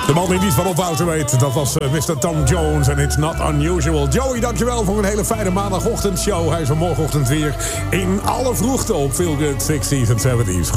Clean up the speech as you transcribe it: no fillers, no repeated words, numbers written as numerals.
De man die niet van ophouden weet, dat was Mr. Tom Jones en It's Not Unusual. Joey, dankjewel voor een hele fijne maandagochtendshow. Hij is er morgenochtend weer in alle vroegte op Feel Good 60s en 70s.